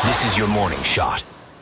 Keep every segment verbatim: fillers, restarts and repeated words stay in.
This is your morning shot.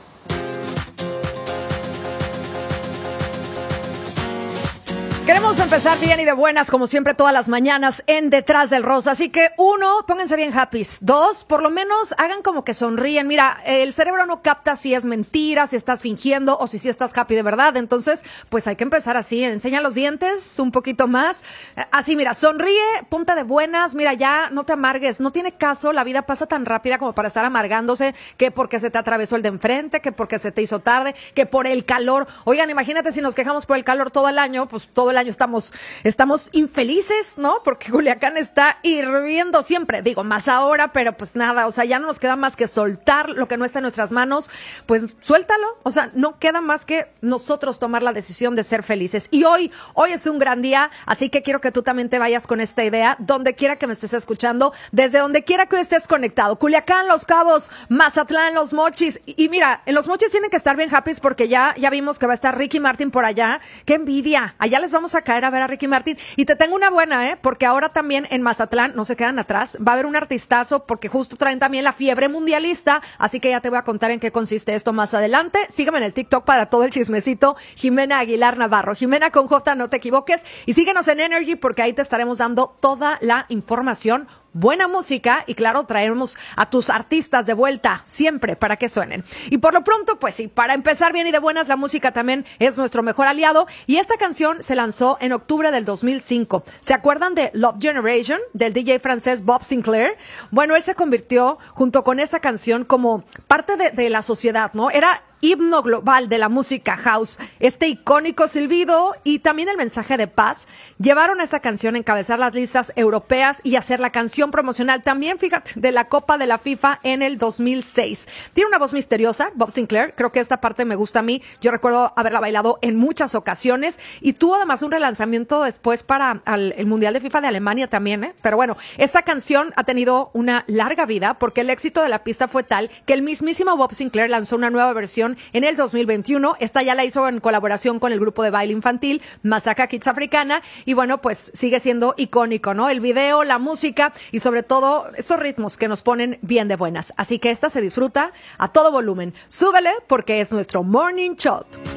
Queremos empezar bien y de buenas, como siempre, todas las mañanas en Detrás del Rosa. Así que, uno, pónganse bien happy. Dos, por lo menos hagan como que sonríen. Mira, el cerebro no capta si es mentira, si estás fingiendo o si sí estás happy de verdad. Entonces, pues hay que empezar así. Enseña los dientes un poquito más. Así, mira, sonríe, ponte de buenas. Mira, ya no te amargues. No tiene caso. La vida pasa tan rápida como para estar amargándose, que porque se te atravesó el de enfrente, que porque se te hizo tarde, que por el calor. Oigan, imagínate si nos quejamos por el calor todo el año, pues todo el año estamos, estamos infelices, ¿no? Porque Culiacán está hirviendo siempre, digo, más ahora, pero pues nada, o sea, ya no nos queda más que soltar lo que no está en nuestras manos, pues suéltalo, o sea, no queda más que nosotros tomar la decisión de ser felices. Y hoy, hoy es un gran día, así que quiero que tú también te vayas con esta idea, donde quiera que me estés escuchando, desde donde quiera que hoy estés conectado, Culiacán, Los Cabos, Mazatlán, Los Mochis, y, y mira, en Los Mochis tienen que estar bien happy porque ya, ya vimos que va a estar Ricky Martin por allá, qué envidia, allá les vamos a caer a ver a Ricky Martin. Y te tengo una buena, ¿eh? Porque ahora también en Mazatlán, no se quedan atrás, va a haber un artistazo porque justo traen también la fiebre mundialista, así que ya te voy a contar en qué consiste esto más adelante. Sígueme en el TikTok para todo el chismecito, Jimena Aguilar Navarro. Jimena con J, no te equivoques. Y síguenos en Energy porque ahí te estaremos dando toda la información, buena música y claro, traeremos a tus artistas de vuelta siempre para que suenen. Y por lo pronto, pues sí, para empezar bien y de buenas, la música también es nuestro mejor aliado y esta canción se lanzó en octubre del dos mil cinco. ¿Se acuerdan de Love Generation, del D J francés Bob Sinclair? Bueno, él se convirtió junto con esa canción como parte de, de la sociedad, ¿no? Era himno global de la música house. Este icónico silbido y también el mensaje de paz llevaron a esa canción a encabezar las listas europeas y a ser la canción promocional también, fíjate, de la Copa de la FIFA en el dos mil seis. Tiene una voz misteriosa, Bob Sinclair, creo que esta parte me gusta a mí, yo recuerdo haberla bailado en muchas ocasiones y tuvo además un relanzamiento después para al, el Mundial de FIFA de Alemania también, ¿eh? Pero bueno, esta canción ha tenido una larga vida porque el éxito de la pista fue tal que el mismísimo Bob Sinclair lanzó una nueva versión en el dos mil veintiuno. Esta ya la hizo en colaboración con el grupo de baile infantil Masaka Kids Africana y bueno, pues sigue siendo icónico, ¿no? El video, la música y sobre todo estos ritmos que nos ponen bien de buenas. Así que esta se disfruta a todo volumen. Súbele porque es nuestro Morning Shot.